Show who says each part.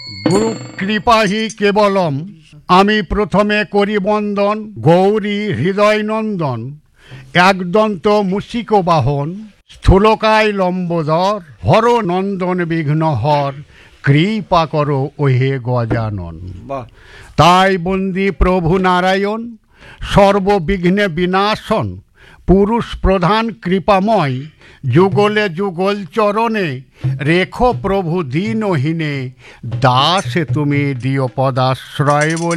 Speaker 1: গুরু কৃপাহি কেবলম, আমি প্রথমে করি বন্দন গৌরী হৃদয় নন্দন, একদন্ত মুসিক বাহন, স্থূলকায় লম্বোদর, হর নন্দন বিঘ্নহর, কৃপা করো ওহে গজানন।
Speaker 2: বাহ,
Speaker 1: তাই বন্দি প্রভু নারায়ণ, সর্ববিঘ্নে বিনাশন, পুরুষ প্রধান কৃপাময়, যুগলে যুগল চরণে, রেখো প্রভু দীনহীনে, দাসে তুমি দিও পদাশ্রয় বলে